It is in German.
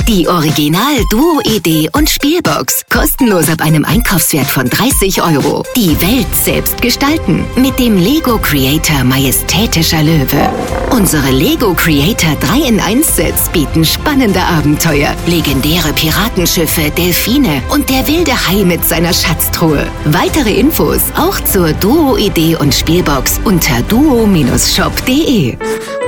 Die Original Duo-Idee und Spielbox. Kostenlos ab einem Einkaufswert von 30 €. Die Welt selbst gestalten mit dem Lego Creator Majestätischer Löwe. Unsere Lego Creator 3-in-1-Sets bieten spannende Abenteuer, legendäre Piratenschiffe, Delfine und der wilde Hai mit seiner Schatztruhe. Weitere Infos auch zur Duo-Idee und Spielbox unter duo-shop.de.